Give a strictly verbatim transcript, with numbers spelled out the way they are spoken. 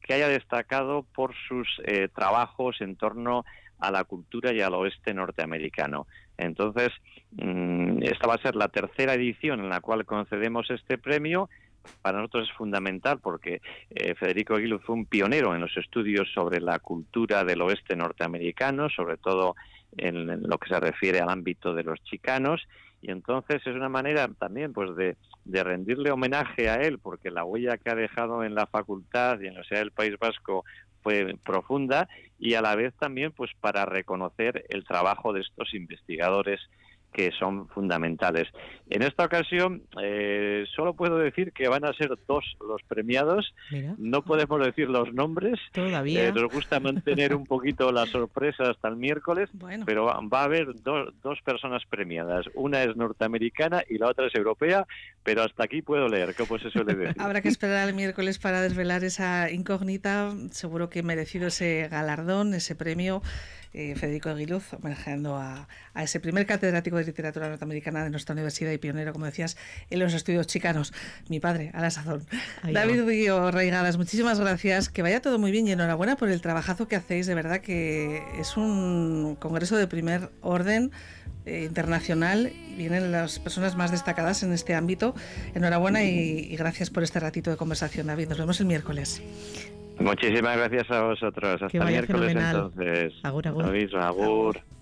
que haya destacado por sus eh, trabajos en torno a la cultura y al oeste norteamericano. Entonces, mmm, esta va a ser la tercera edición en la cual concedemos este premio. Para nosotros es fundamental porque eh, Federico Aguiluz fue un pionero en los estudios sobre la cultura del oeste norteamericano, sobre todo en, en lo que se refiere al ámbito de los chicanos, y entonces es una manera también pues de, de rendirle homenaje a él, porque la huella que ha dejado en la facultad y en la Universidad del País Vasco fue profunda, y a la vez también pues para reconocer el trabajo de estos investigadores que son fundamentales. En esta ocasión eh, solo puedo decir que van a ser dos los premiados. Mira. No podemos decir los nombres. Todavía. Eh, nos gusta mantener un poquito la sorpresa hasta el miércoles, bueno. Pero va, va a haber do, dos personas premiadas. Una es norteamericana y la otra es europea, pero hasta aquí puedo leer, como se suele decir. Habrá que esperar al miércoles para desvelar esa incógnita. Seguro que merecido ese galardón, ese premio. Eh, Federico Aguiluz, homenajeando a, a ese primer catedrático de literatura norteamericana de nuestra universidad y pionero, como decías, en los estudios chicanos. Mi padre, a la sazón. Ahí David Guío Reigadas, muchísimas gracias. Que vaya todo muy bien y enhorabuena por el trabajazo que hacéis. De verdad que es un congreso de primer orden eh, internacional. Vienen las personas más destacadas en este ámbito. Enhorabuena y, y gracias por este ratito de conversación, David. Nos vemos el miércoles. Muchísimas gracias a vosotros. Hasta el miércoles, fenomenal. Entonces. Agur, agur. Agur. agur.